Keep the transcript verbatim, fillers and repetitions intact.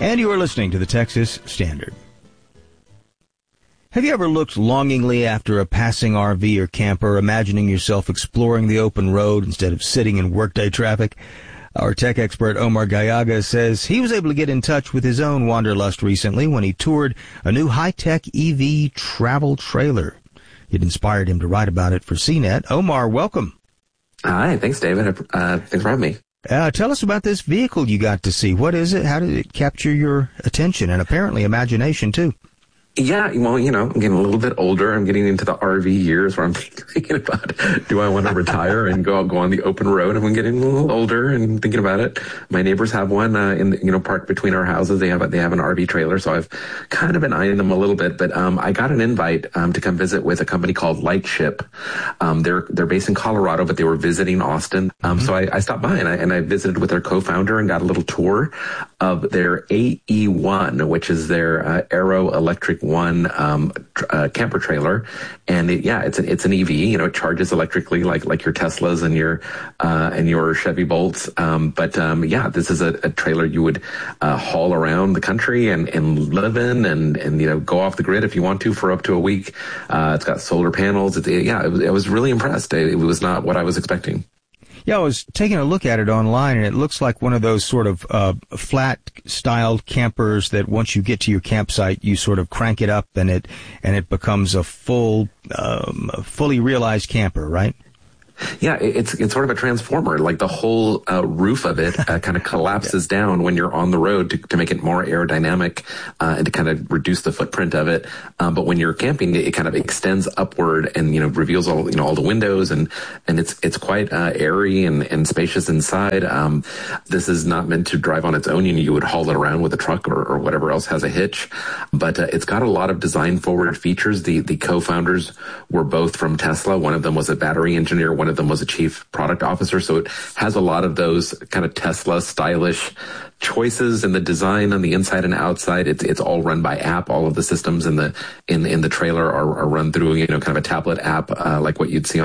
And you are listening to the Texas Standard. Have you ever looked longingly after a passing R V or camper, imagining yourself exploring the open road instead of sitting in workday traffic? Our tech expert Omar Gallaga says he was able to get in touch with his own wanderlust recently when he toured a new high-tech E V travel trailer. It inspired him to write about it for C net. Omar, welcome. Hi, thanks, David. Uh, thanks for having me. Uh, tell us about this vehicle you got to see. What is it? How did it capture your attention and apparently imagination, too? Yeah, well, you know, I'm getting a little bit older. I'm getting into the R V years where I'm thinking about, do I want to retire and go go on the open road? I'm getting a little older and thinking about it. My neighbors have one uh, in the, you know, parked between our houses. They have a, they have an R V trailer, so I've kind of been eyeing them a little bit. But um, I got an invite um, to come visit with a company called Lightship. Um, they're they're based in Colorado, but they were visiting Austin. Um, mm-hmm. So I, I stopped by and I and I visited with their co-founder and got a little tour of their A E one, which is their uh, Aero Electric One um, tr- uh, camper trailer, and it, yeah, it's an it's an E V. You know, it charges electrically like like your Teslas and your uh, and your Chevy Bolts. Um, but um, yeah, this is a, a trailer you would uh, haul around the country and, and live in, and and you know go off the grid if you want to for up to a week. Uh, it's got solar panels. It's, it, yeah, it was, I was really impressed. It, it was not what I was expecting. Yeah, I was taking a look at it online, and it looks like one of those sort of uh, flat-styled campers that once you get to your campsite, you sort of crank it up, and it and it becomes a full, um, fully realized camper, right? Yeah, it's it's sort of a transformer. Like the whole uh, roof of it uh, kind of collapses yeah. down when you're on the road to, to make it more aerodynamic uh, and to kind of reduce the footprint of it. Um, but when you're camping, it kind of extends upward and you know reveals all you know all the windows and and it's it's quite uh, airy and, and spacious inside. Um, this is not meant to drive on its own. You know, you would haul it around with a truck or, or whatever else has a hitch. But uh, it's got a lot of design forward features. The the co-founders were both from Tesla. One of them was a battery engineer. One of them was a chief product officer. So it has a lot of those kind of Tesla stylish choices in the design on the inside and outside. It's it's all run by app. All of the systems in the in in the trailer are, are run through you know kind of a tablet app uh, like what you'd see on